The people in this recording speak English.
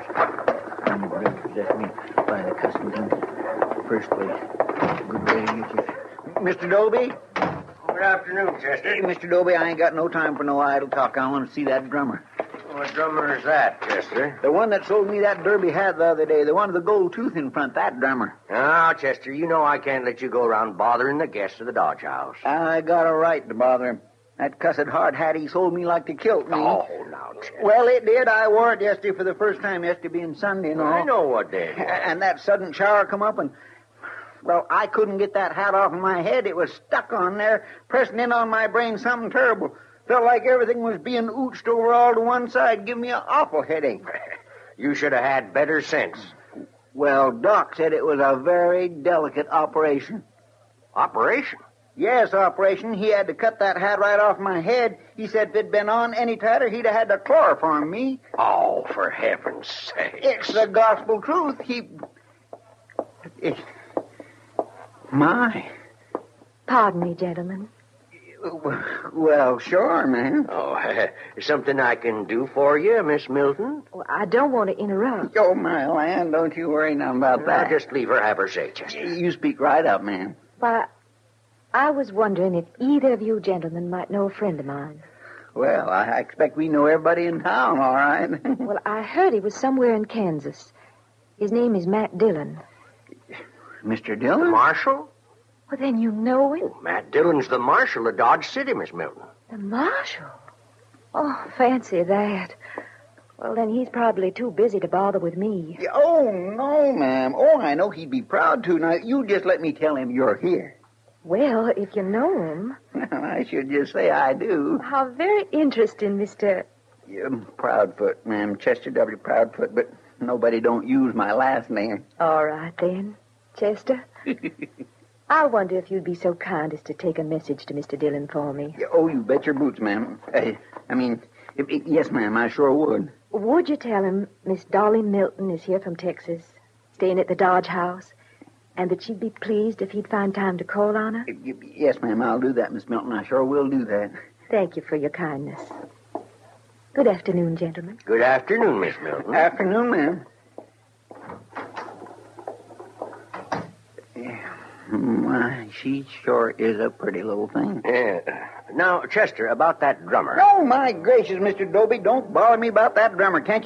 I'm possessed me by the customs in first place. Good way to get you. Mr. Doby? Good afternoon, Chester. Hey, Mr. Doby, I ain't got no time for no idle talk. I want to see that drummer. What drummer is that, Chester? The one that sold me that derby hat the other day. The one with the gold tooth in front, that drummer. Now, Chester, you know I can't let you go around bothering the guests of the Dodge House. I got a right to bother him. That cussed hard hat he sold me like to kilt me. Oh, now, Chester. Well, it did. I wore it yesterday for the first time, yesterday being Sunday and all. I know what did. And that sudden shower come up and... Well, I couldn't get that hat off of my head. It was stuck on there, pressing in on my brain something terrible. Felt like everything was being ooched over all to one side, giving me an awful headache. You should have had better sense. Well, Doc said it was a very delicate operation. Operation? Yes, operation. He had to cut that hat right off my head. He said if it'd been on any tighter, he'd have had to chloroform me. Oh, for heaven's sake. It's the gospel truth. My. Pardon me, gentlemen. Well, sure, ma'am. Oh, something I can do for you, Miss Milton? Well, I don't want to interrupt. Oh, my land, don't you worry now about that. Just leave her have her say, Chester. You speak right up, ma'am. Why, I was wondering if either of you gentlemen might know a friend of mine. Well, I expect we know everybody in town, all right. Well, I heard he was somewhere in Kansas. His name is Matt Dillon. Mr. Dillon? The marshal? Well, then you know him. Matt Dillon's the marshal of Dodge City, Miss Milton. The marshal? Oh, fancy that. Well, then he's probably too busy to bother with me. Oh, no, ma'am. Oh, I know he'd be proud to. Now, you just let me tell him you're here. Well, if you know him... I should just say I do. How very interesting, Mr... Proudfoot, ma'am. Chester W. Proudfoot, but nobody don't use my last name. All right, then. Chester? I wonder if you'd be so kind as to take a message to Mr. Dillon for me. Oh, you bet your boots, ma'am. Yes, ma'am, I sure would. Would you tell him Miss Dolly Milton is here from Texas, staying at the Dodge House, and that she'd be pleased if he'd find time to call on her? Yes, ma'am, I'll do that, Miss Milton. I sure will do that. Thank you for your kindness. Good afternoon, gentlemen. Good afternoon, Miss Milton. Afternoon, ma'am. My, she sure is a pretty little thing. Yeah. Now, Chester, about that drummer. Oh, my gracious, Mr. Doby, don't bother me about that drummer, can't you?